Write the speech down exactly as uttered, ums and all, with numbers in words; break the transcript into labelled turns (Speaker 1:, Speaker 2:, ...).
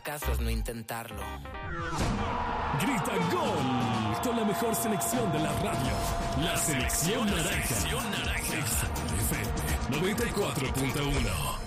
Speaker 1: fracaso es no intentarlo.
Speaker 2: Grita gol con la mejor selección de la radio. La selección naranja. Exa F M noventa y cuatro punto uno.